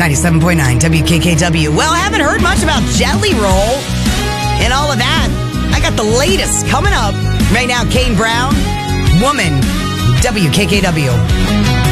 97.9 WKKW. Well, I haven't heard much about Jelly Roll and all of that. I got the latest coming up right now. Kane Brown, Woman, WKKW.